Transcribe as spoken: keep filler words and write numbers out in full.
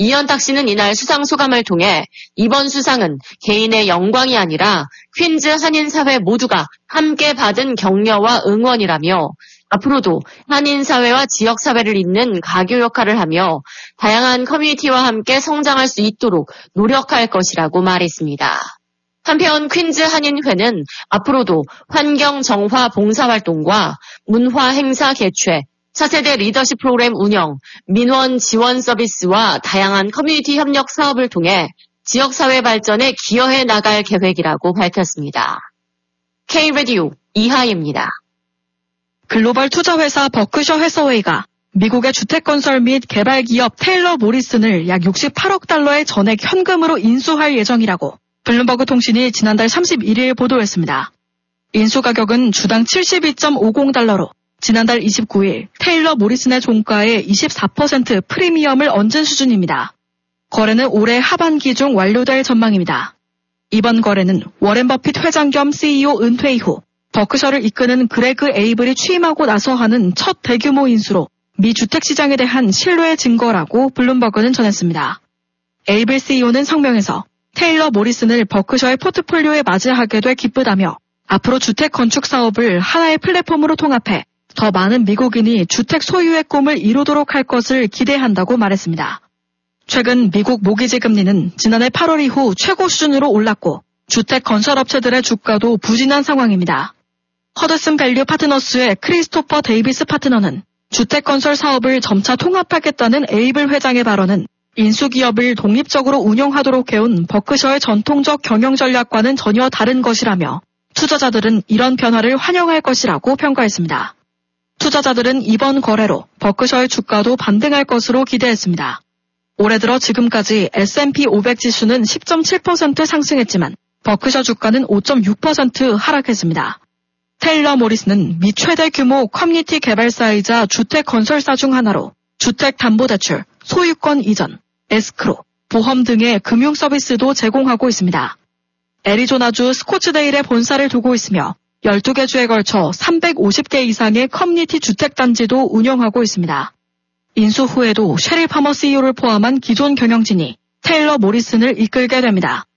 이현탁 씨는 이날 수상 소감을 통해 이번 수상은 개인의 영광이 아니라 퀸즈 한인사회 모두가 함께 받은 격려와 응원이라며 앞으로도 한인사회와 지역사회를 잇는 가교 역할을 하며 다양한 커뮤니티와 함께 성장할 수 있도록 노력할 것이라고 말했습니다. 한편 퀸즈 한인회는 앞으로도 환경 정화 봉사활동과 문화 행사 개최, 차세대 리더십 프로그램 운영, 민원 지원 서비스와 다양한 커뮤니티 협력 사업을 통해 지역사회 발전에 기여해 나갈 계획이라고 밝혔습니다. K-라디오 이하입니다. 글로벌 투자회사 버크셔 해서웨이가 미국의 주택건설 및 개발기업 테일러 모리슨을 약 육십팔억 달러의 전액 현금으로 인수할 예정이라고 블룸버그 통신이 지난달 삼십일일 보도했습니다. 인수 가격은 주당 칠십이 점 오십 달러로 지난달 이십구일 테일러 모리슨의 종가에 이십사 퍼센트 프리미엄을 얹은 수준입니다. 거래는 올해 하반기 중 완료될 전망입니다. 이번 거래는 워렌 버핏 회장 겸 씨이오 은퇴 이후 버크셔를 이끄는 그레그 에이블이 취임하고 나서 하는 첫 대규모 인수로 미 주택시장에 대한 신뢰의 증거라고 블룸버그는 전했습니다. 에이블 씨이오는 성명에서 테일러 모리슨을 버크셔의 포트폴리오에 맞이하게 돼 기쁘다며 앞으로 주택 건축 사업을 하나의 플랫폼으로 통합해 더 많은 미국인이 주택 소유의 꿈을 이루도록 할 것을 기대한다고 말했습니다. 최근 미국 모기지 금리는 지난해 팔월 이후 최고 수준으로 올랐고 주택 건설업체들의 주가도 부진한 상황입니다. 허드슨 밸류 파트너스의 크리스토퍼 데이비스 파트너는 주택 건설 사업을 점차 통합하겠다는 에이블 회장의 발언은 인수기업을 독립적으로 운영하도록 해온 버크셔의 전통적 경영 전략과는 전혀 다른 것이라며 투자자들은 이런 변화를 환영할 것이라고 평가했습니다. 투자자들은 이번 거래로 버크셔의 주가도 반등할 것으로 기대했습니다. 올해 들어 지금까지 에스 앤 피 오백 지수는 십 점 칠 퍼센트 상승했지만 버크셔 주가는 오 점 육 퍼센트 하락했습니다. 테일러 모리슨은 미 최대 규모 커뮤니티 개발사이자 주택 건설사 중 하나로 주택담보대출, 소유권 이전, 에스크로, 보험 등의 금융 서비스도 제공하고 있습니다. 애리조나주 스코츠데일에 본사를 두고 있으며 열두 개 주에 걸쳐 삼백오십 개 이상의 커뮤니티 주택단지도 운영하고 있습니다. 인수 후에도 셰릴 파머 씨이오를 포함한 기존 경영진이 테일러 모리슨을 이끌게 됩니다.